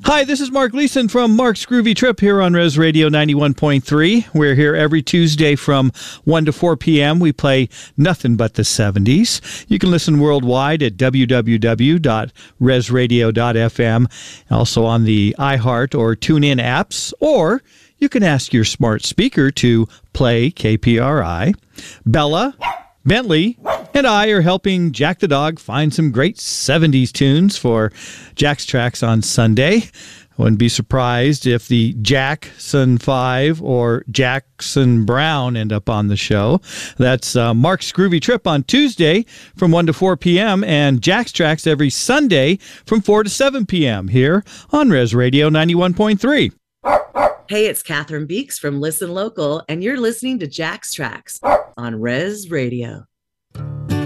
Hi, this is Mark Leeson from Mark's Groovy Trip here on Res Radio 91.3. We're here every Tuesday from 1 to 4 p.m. We play nothing but the 70s. You can listen worldwide at www.resradio.fm, also on the iHeart or TuneIn apps, or you can ask your smart speaker to play KPRI. Bella, Bentley, and I are helping Jack the dog find some great 70s tunes for Jack's Tracks on Sunday. I wouldn't be surprised if the Jackson 5 or Jackson Brown end up on the show. That's Mark's Groovy Trip on Tuesday from 1 to 4 p.m. and Jack's Tracks every Sunday from 4 to 7 p.m. here on Res Radio 91.3. Hey, it's Catherine Beeks from Listen Local, and you're listening to Jack's Tracks on Res Radio.